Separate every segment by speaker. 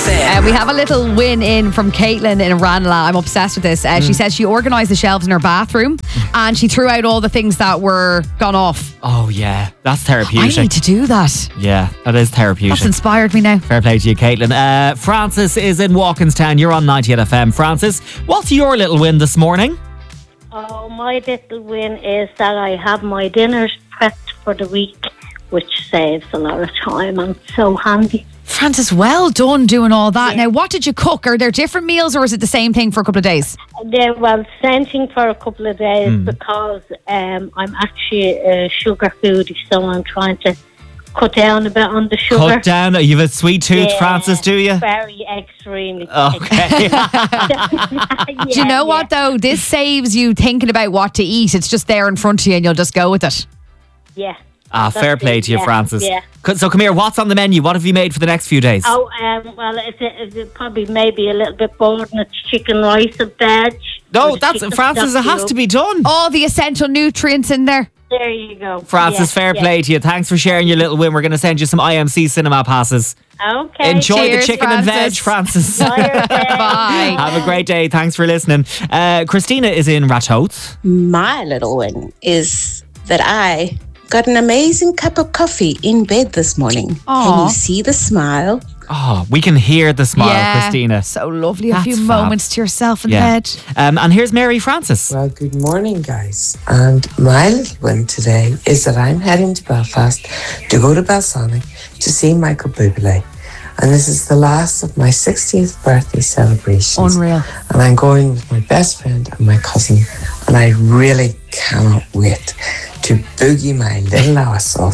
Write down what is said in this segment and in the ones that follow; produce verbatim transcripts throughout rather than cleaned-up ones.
Speaker 1: M.
Speaker 2: Uh, we have a little win in from Caitlin in Ranelagh. I'm obsessed with this. Uh, mm. She says she organised the shelves in her bathroom and she threw out all the things that were gone off.
Speaker 1: Oh, yeah. That's therapeutic.
Speaker 2: I need to do that.
Speaker 1: Yeah, that is therapeutic.
Speaker 2: That's inspired me now.
Speaker 1: Fair play to you, Caitlin. Uh, Francis is in Walkinstown. You're on ninety-eight F M. Francis, what's your little win this morning?
Speaker 3: Oh, my little win is that I have my dinners prepped for the week, which saves a lot of time and it's so handy.
Speaker 2: Francis, well done doing all that.
Speaker 3: Yeah.
Speaker 2: Now, what did you cook? Are there different meals or is it the same thing for a couple of days?
Speaker 3: Yeah, well, same thing for a couple of days
Speaker 1: Mm.
Speaker 3: because um, I'm actually a sugar foodie, so I'm trying to cut down a bit on the sugar.
Speaker 1: Cut down. You have a sweet tooth,
Speaker 3: Yeah,
Speaker 1: Francis, do you?
Speaker 3: Very extremely.
Speaker 1: Okay.
Speaker 2: Do you know what, though? This saves you thinking about what to eat. It's just there in front of you and you'll just go with it.
Speaker 3: Yeah.
Speaker 1: Ah, fair
Speaker 3: That's
Speaker 1: play
Speaker 3: it,
Speaker 1: to you,
Speaker 3: yeah,
Speaker 1: Francis.
Speaker 3: yeah.
Speaker 1: Co- So come here, what's on the menu? What have you made for the next few days?
Speaker 3: Oh, um, well, it's, it's, it's probably maybe a little bit bored and it's chicken rice and veg.
Speaker 1: no,
Speaker 3: With
Speaker 1: that's
Speaker 3: chicken
Speaker 1: Francis, it
Speaker 3: stock
Speaker 1: has
Speaker 3: soup.
Speaker 1: to be done.
Speaker 2: All the essential nutrients in there.
Speaker 3: There you go.
Speaker 1: Francis,
Speaker 3: Yeah,
Speaker 1: fair
Speaker 3: yeah.
Speaker 1: play to you. Thanks for sharing your little win. We're going to send you some I M C cinema passes.
Speaker 3: Okay.
Speaker 1: Enjoy
Speaker 2: Cheers,
Speaker 1: the chicken and veg,
Speaker 2: Francis.
Speaker 1: Francis.
Speaker 2: Bye.
Speaker 1: Have a great day. Thanks for listening. Uh, Christina is in Ratoath.
Speaker 4: My little win is that I got an amazing cup of coffee in bed this morning.
Speaker 2: Aw.
Speaker 4: Can you see the smile?
Speaker 1: Oh, we can hear the smile,
Speaker 2: Yeah.
Speaker 1: Christina.
Speaker 2: So lovely. A
Speaker 1: That's
Speaker 2: few
Speaker 1: fab.
Speaker 2: moments to yourself in
Speaker 1: Yeah.
Speaker 2: bed.
Speaker 1: Um, and here's Mary Francis.
Speaker 5: Well, good morning, guys. And my little win today is that I'm heading to Belfast to go to Balsonic to see Michael Bublé. And this is the last of my sixtieth birthday celebrations.
Speaker 2: Unreal.
Speaker 5: And I'm going with my best friend and my cousin. And I really cannot wait to boogie my little ass off.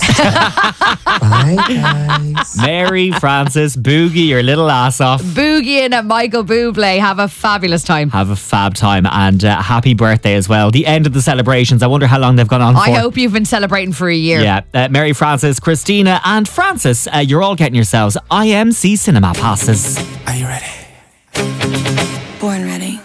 Speaker 5: Bye, guys.
Speaker 1: Mary Francis, boogie your little ass off.
Speaker 2: Boogieing at Michael Bublé. Have a fabulous time.
Speaker 1: Have a fab time and uh, happy birthday as well. The end of the celebrations. I wonder how long they've gone on for.
Speaker 2: I hope you've been celebrating for a year.
Speaker 1: Yeah, uh, Mary Francis, Christina and Francis, uh, you're all getting yourselves I M C cinema passes.
Speaker 6: Are you ready?
Speaker 7: Born ready.